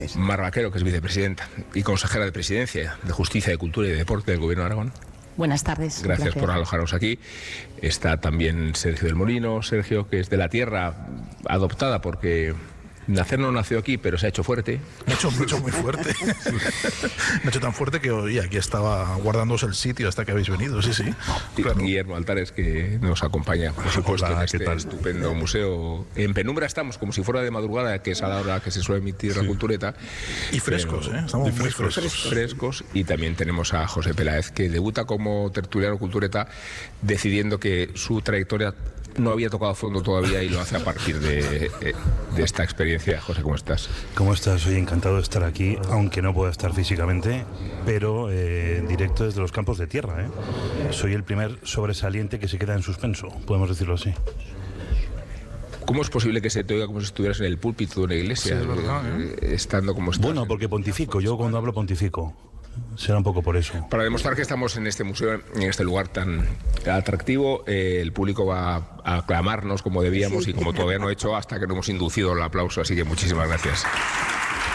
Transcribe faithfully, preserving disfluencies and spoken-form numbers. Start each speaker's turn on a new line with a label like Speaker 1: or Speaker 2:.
Speaker 1: Mar Vaquero, que es vicepresidenta y consejera de Presidencia, de Justicia, de Cultura y de Deporte del Gobierno de Aragón.
Speaker 2: Buenas tardes.
Speaker 1: Gracias por alojarnos aquí. Está también Sergio del Molino, Sergio, que es de la tierra adoptada porque nacer no nació aquí, pero se ha hecho fuerte.
Speaker 3: Me ha hecho, me ha hecho muy fuerte. Me ha hecho tan fuerte que hoy aquí estaba guardándose el sitio hasta que habéis venido, sí, sí.
Speaker 1: Claro. Guillermo Altares, que nos acompaña, por supuesto,
Speaker 3: Hola,
Speaker 1: en este
Speaker 3: ¿qué tal?
Speaker 1: estupendo museo. En penumbra estamos, como si fuera de madrugada, que es a la hora que se suele emitir sí. la cultureta.
Speaker 3: Y frescos,
Speaker 1: pero,
Speaker 3: ¿eh? Estamos muy
Speaker 1: frescos,
Speaker 3: frescos.
Speaker 1: Frescos. Y también tenemos a José Peláez, que debuta como tertuliano cultureta, decidiendo que su trayectoria no había tocado fondo todavía y lo hace a partir de, de esta experiencia. José, ¿cómo estás?
Speaker 4: ¿Cómo estás? Soy encantado de estar aquí, aunque no pueda estar físicamente, pero eh, en directo desde los campos de tierra. ¿eh? Soy el primer sobresaliente que se queda en suspenso, podemos decirlo así.
Speaker 1: ¿Cómo es posible que se te oiga como si estuvieras en el púlpito de una iglesia,
Speaker 3: sí, es verdad, ¿eh?
Speaker 1: estando como estás?
Speaker 4: Bueno, porque pontifico, yo cuando hablo pontifico. Será un poco por eso.
Speaker 1: Para demostrar que estamos en este museo, en este lugar tan atractivo, eh, el público va a aclamarnos como debíamos y como todavía no he hecho hasta que no hemos inducido el aplauso, así que muchísimas gracias.